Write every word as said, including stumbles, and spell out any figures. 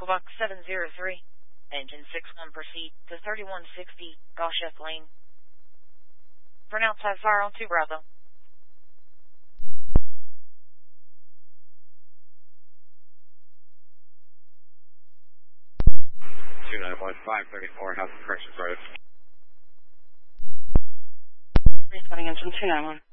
Box seven zero three. Engine six one, proceed to thirty-one sixty Gosheth Lane. For an outside fire on two Bravo. two nine one five thirty-four, House of Corrections Road. Responding engine two nine one.